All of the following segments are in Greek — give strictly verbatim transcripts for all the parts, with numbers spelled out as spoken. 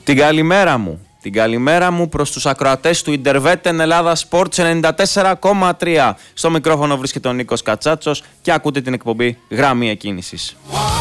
Την καλημέρα μου. Την καλημέρα μου προς τους ακροατές του Ιντερβέτεν Ελλάδα Sports ενενήντα τέσσερα κόμμα τρία. Στο μικρόφωνο βρίσκεται ο Νίκος Κατσάτσος και ακούτε την εκπομπή Γραμμή Εκκίνησης.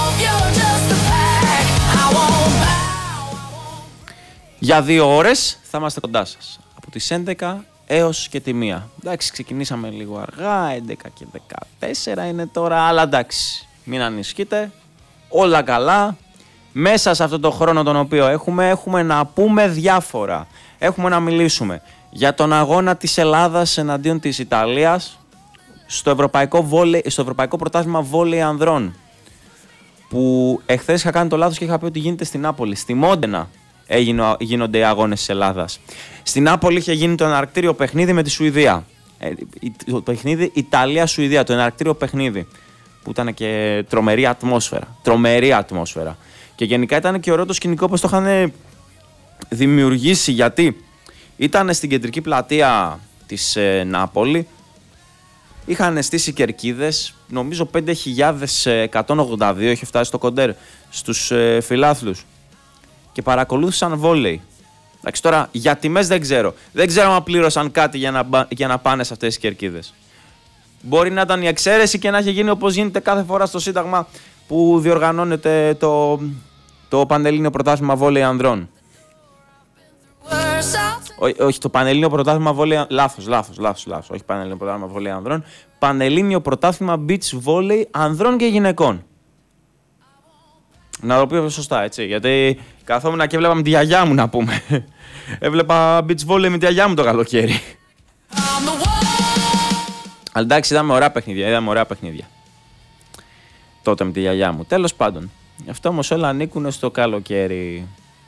Για δύο ώρες θα είμαστε κοντά σας. Από τις έντεκα έως και τη μία. Εντάξει, ξεκινήσαμε λίγο αργά, έντεκα και δεκατέσσερα είναι τώρα, αλλά εντάξει, μην ανησυχείτε, όλα καλά. Μέσα σε αυτό το χρόνο τον οποίο έχουμε, έχουμε να πούμε διάφορα. Έχουμε να μιλήσουμε για τον αγώνα της Ελλάδας εναντίον της Ιταλίας στο Ευρωπαϊκό, βόλε, στο Ευρωπαϊκό Πρωτάθλημα Βόλεϊ Ανδρών. Που εχθές είχα κάνει το λάθος και είχα πει ότι γίνεται στην Νάπολη. Στη Μόντενα έγινο, γίνονται οι αγώνες της Ελλάδας. Στην Νάπολη είχε γίνει το εναρκτήριο παιχνίδι με τη Σουηδία. Ε, το παιχνίδι Ιταλία-Σουηδία, το εναρκτήριο παιχνίδι. Που ήταν και τρομερή ατμόσφαιρα. Τρομερή ατμόσφαιρα. Και γενικά ήταν και ωραίο το σκηνικό όπως το είχαν δημιουργήσει, γιατί ήταν στην κεντρική πλατεία της ε, Νάπολη, είχαν στήσει κερκίδες, νομίζω πέντε χιλιάδες εκατόν ογδόντα δύο είχε φτάσει στο κοντέρ στους ε, φιλάθλους και παρακολούθησαν βόλεϊ. Εντάξει, τώρα για τιμές δεν ξέρω, δεν ξέρω αν πλήρωσαν κάτι για να, για να πάνε σε αυτές τις κερκίδες. Μπορεί να ήταν η εξαίρεση και να έχει γίνει όπως γίνεται κάθε φορά στο Σύνταγμα που διοργανώνεται το, το Πανελλήνιο Πρωτάθλημα Βόλεϊ Ανδρών. Ό, όχι, το Πανελλήνιο Πρωτάθλημα Βόλεϊ... Λάθος, λάθος, λάθος, λάθος. Όχι Πανελλήνιο Πρωτάθλημα Βόλεϊ Ανδρών. Πανελλήνιο Πρωτάθλημα Beach Volley Ανδρών και Γυναικών. Να το πω σωστά, έτσι. Γιατί καθόμουν και έβλεπα με τη γιαγιά μου, να πούμε. Έβλεπα beach volley με τη γιαγιά μου το καλοκαίρι. Αλλά εντάξει, είδαμε ωραία παιχνίδια, είδαμε ωραία παιχνίδια. Τότε με τη γιαγιά μου. Τέλος πάντων. Αυτό όμως όλα ανήκουν στο καλοκαίρι.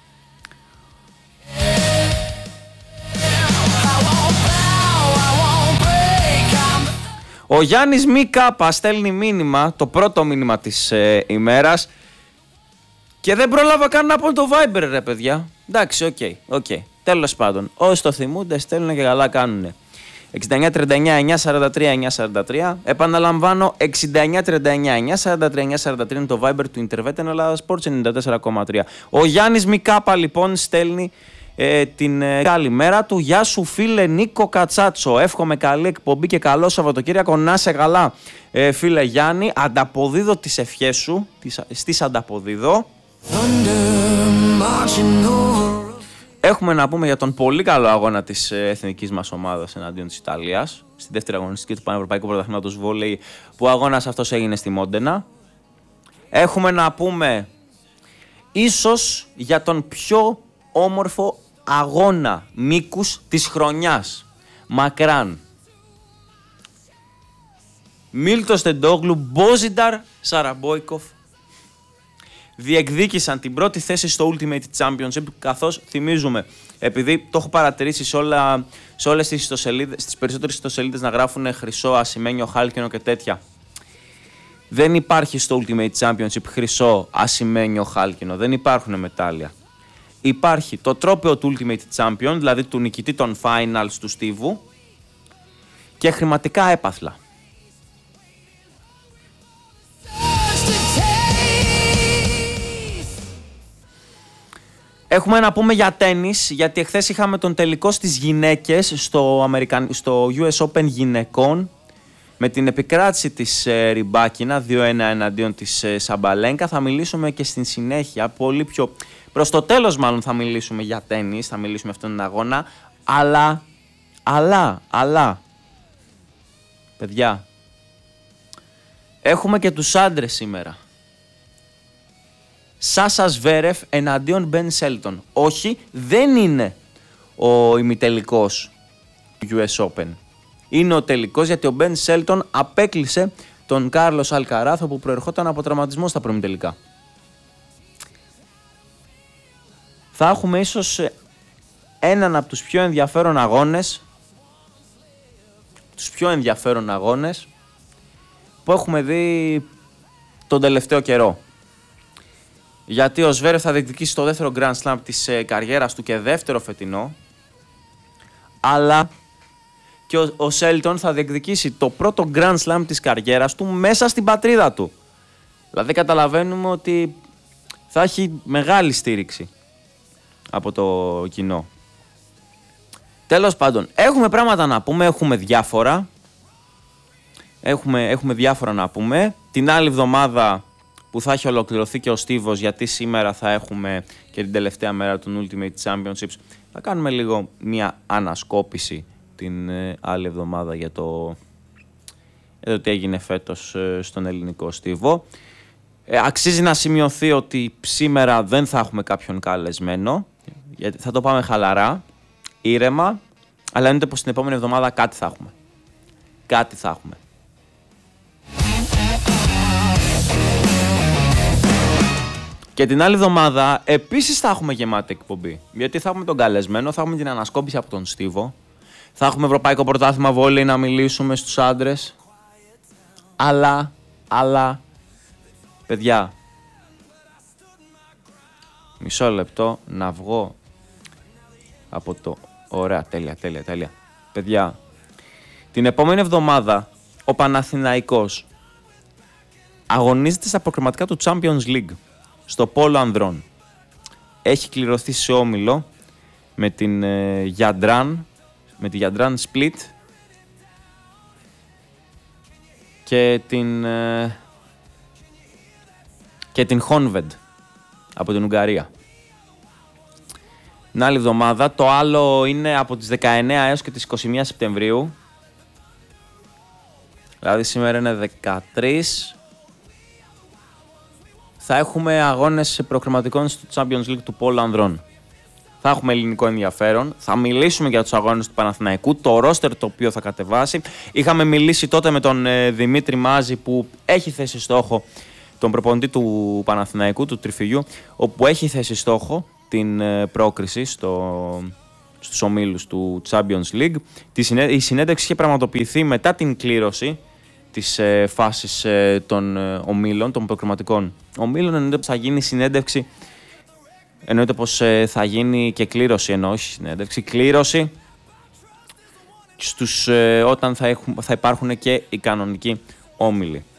Ο Γιάννης Μη Κάπα στέλνει μήνυμα, το πρώτο μήνυμα της ε, ημέρας, και δεν πρόλαβα καν να πω το Viber, ρε παιδιά. Εντάξει, οκ, okay, οκ. Okay. Τέλος πάντων, όσοι το θυμούνται στέλνουν και καλά κάνουνε. εξήντα εννιά τριάντα εννιά εννιακόσια σαράντα τρία εννιακόσια σαράντα τρία. Επαναλαμβάνω, εξήντα εννιά τριάντα εννιά εννιακόσια σαράντα τρία εννιακόσια σαράντα τρία είναι το Viber του Ιντερβέτεν Ελλάδα Sports ενενήντα τέσσερα κόμμα τρία. Ο Γιάννης Μη Κάπα λοιπόν στέλνει ε, την ε, καλημέρα του. Γεια σου φίλε Νίκο Κατσάτσο. Εύχομαι καλή εκπομπή και καλό Σαββατοκύριακο. Να σε καλά, ε, φίλε Γιάννη. Ανταποδίδω τις ευχές σου. Τις, στις ανταποδίδω. Έχουμε να πούμε για τον πολύ καλό αγώνα της εθνικής μας ομάδας εναντίον της Ιταλίας στη δεύτερη αγωνιστική του Πανευρωπαϊκού Πρωταθλήματος Βόλεϊ, που ο αγώνας αυτός έγινε στη Μόντενα. Έχουμε να πούμε ίσως για τον πιο όμορφο αγώνα μήκους της χρονιάς. Μακράν. Μίλτο Στεντόγλου, Μπόζινταρ Σαραμπόικοφ διεκδίκησαν την πρώτη θέση στο Ultimate Championship, καθώς θυμίζουμε, επειδή το έχω παρατηρήσει σε, όλα, σε όλες τις ιστοσελίδες, στις περισσότερες ιστοσελίδες να γράφουν χρυσό, ασημένιο, χάλκινο και τέτοια. Δεν υπάρχει στο Ultimate Championship χρυσό, ασημένιο, χάλκινο. Δεν υπάρχουν μετάλλια. Υπάρχει το τρόπαιο του Ultimate Champion, δηλαδή του νικητή των Finals του Στίβου, και χρηματικά έπαθλα. Έχουμε να πούμε για τένις, γιατί εχθές είχαμε τον τελικό στις γυναίκες στο, American, στο γιου ες Open γυναικών, με την επικράτηση της ε, Ριμπάκινα δύο ένα εναντίον της ε, Σαμπαλένκα. Θα μιλήσουμε και στην συνέχεια, πολύ πιο προς το τέλος μάλλον θα μιλήσουμε για τένις, θα μιλήσουμε αυτόν τον αγώνα, αλλά, αλλά, αλλά, παιδιά, έχουμε και τους άντρες σήμερα. Σάσα Σβέρεφ εναντίον Μπεν Σέλτον. Όχι, δεν είναι ο ημιτελικός του γιου ες Open. Είναι ο τελικός, γιατί ο Μπεν Σέλτον απέκλεισε τον Κάρλος Αλκαράθο που προερχόταν από τραυματισμό στα προημιτελικά. Θα έχουμε ίσως έναν από τους πιο ενδιαφέρον αγώνες, τους πιο ενδιαφέρον αγώνες που έχουμε δει τον τελευταίο καιρό. Γιατί ο Σβέρεφ θα διεκδικήσει το δεύτερο Grand Slam της ε, καριέρας του και δεύτερο φετινό, αλλά και ο, ο Σέλτον θα διεκδικήσει το πρώτο Grand Slam της καριέρας του μέσα στην πατρίδα του. Δηλαδή καταλαβαίνουμε ότι θα έχει μεγάλη στήριξη από το κοινό. Τέλος πάντων, έχουμε πράγματα να πούμε, έχουμε διάφορα. Έχουμε, έχουμε διάφορα να πούμε. Την άλλη εβδομάδα που θα έχει ολοκληρωθεί και ο στίβος, γιατί σήμερα θα έχουμε και την τελευταία μέρα του Ultimate Championships, θα κάνουμε λίγο μια ανασκόπηση την ε, άλλη εβδομάδα για το, για το τι έγινε φέτος ε, στον ελληνικό στίβο. Ε, αξίζει να σημειωθεί ότι σήμερα δεν θα έχουμε κάποιον καλεσμένο, γιατί θα το πάμε χαλαρά, ήρεμα, αλλά εννοείται πως την επόμενη εβδομάδα κάτι θα έχουμε. Κάτι θα έχουμε. Και την άλλη εβδομάδα επίσης θα έχουμε γεμάτη εκπομπή. Γιατί θα έχουμε τον καλεσμένο, θα έχουμε την ανασκόπηση από τον Στίβο. Θα έχουμε Ευρωπαϊκό Πρωτάθλημα Βόλεϊ να μιλήσουμε στους άντρες. Αλλά, αλλά, παιδιά, μισό λεπτό να βγω από το... Ωραία, τέλεια, τέλεια, τέλεια. Παιδιά, την επόμενη εβδομάδα ο Παναθηναϊκός αγωνίζεται στα προκριματικά του Champions League. Στο πόλο ανδρών. Έχει κληρωθεί σε όμιλο με την ε, Γιαντράν, με τη Γιαντράν Split και την ε, και την Χόνβεντ από την Ουγγαρία. Την άλλη εβδομάδα, το άλλο είναι από τις δεκαεννέα έως και τις είκοσι μία Σεπτεμβρίου. Δηλαδή σήμερα είναι δεκατρείς. Θα έχουμε αγώνες προκριματικών στο Champions League του Πόλου Ανδρών. Θα έχουμε ελληνικό ενδιαφέρον. Θα μιλήσουμε για τους αγώνες του Παναθηναϊκού, το ρόστερ το οποίο θα κατεβάσει. Είχαμε μιλήσει τότε με τον ε, Δημήτρη Μάζη που έχει θέσει στόχο τον προπονητή του Παναθηναϊκού, του Τριφυλιού, όπου έχει θέσει στόχο την ε, πρόκριση στο, στους ομίλους του Champions League. Η συνέντευξη είχε πραγματοποιηθεί μετά την κλήρωση της ε, φάσης ε, των ε, ομίλων, των προκριματικών ομίλων. Εννοείται πως θα γίνει συνέντευξη, εννοείται πως ε, θα γίνει και κλήρωση, ενώ όχι συνέντευξη, κλήρωση στους, ε, όταν θα, έχουν, θα υπάρχουν και οι κανονικοί όμιλοι.